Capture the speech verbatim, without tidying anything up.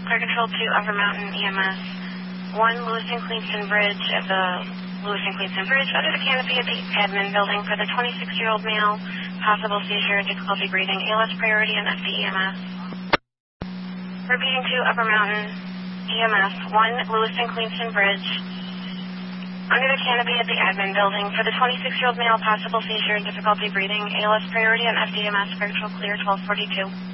Clear Control to Upper Mountain E M S. one Lewis and Cleanston Bridge at the Lewis and Cleanston Bridge under the canopy of the admin building for the twenty-six-year-old male. Possible seizure, difficulty breathing, A L S priority, and F D E M S. Repeating to Upper Mountain E M S. one Lewis and Cleanston Bridge under the canopy of the admin building for the twenty-six-year-old male. Possible seizure, difficulty breathing, A L S priority, and F D E M S. Clear Control clear twelve forty-two.